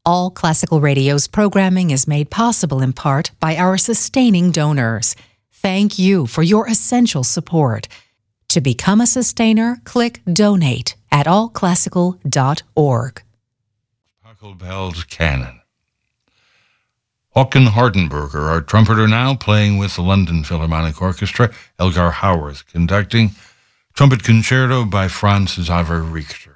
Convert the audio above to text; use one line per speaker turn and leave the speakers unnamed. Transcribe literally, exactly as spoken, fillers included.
All Classical Radio's programming is made possible in part by our sustaining donors. Thank you for your essential support. To become a sustainer, click Donate at all classical dot org.
Pachelbel's Canon. Håkan Hardenberger, our trumpeter now, playing with the London Philharmonic Orchestra. Elgar Howarth conducting. Trumpet Concerto by Franz Xaver Richter.